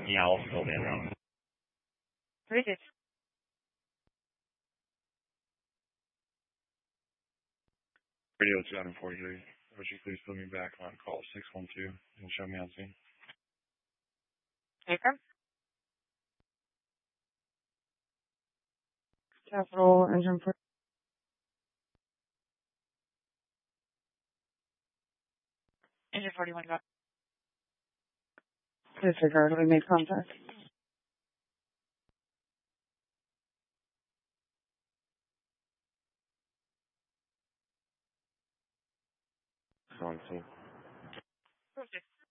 Yeah, I'll still be around. Bridget. Radio 243. Would you please put me back on call 612 and show me on scene? Baker. Capital engine for engine 41 got. Disregard. We made contact. On scene. Perfect.